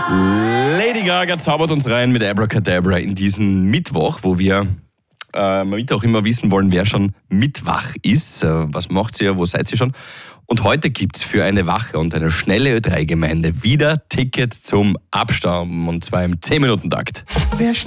Lady Gaga zaubert uns rein mit Abracadabra in diesen Mittwoch, wo wir am Mittwoch immer wissen wollen, wer schon mitwach ist. Was macht ihr, wo seid ihr schon? Und heute gibt es für eine wache und eine schnelle Ö3-Gemeinde wieder Tickets zum Abstauben, und zwar im 10-Minuten-Takt.